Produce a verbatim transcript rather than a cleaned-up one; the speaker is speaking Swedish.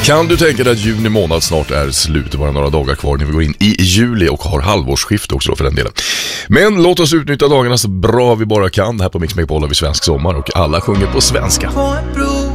Kan du tänka dig att juni månad snart är slut, bara några dagar kvar när vi går in i juli och har halvårsskift också för den delen. Men låt oss utnyttja dagarna så bra vi bara kan. Det här på Mix Megapol har vi svensk sommar och alla sjunger på svenska.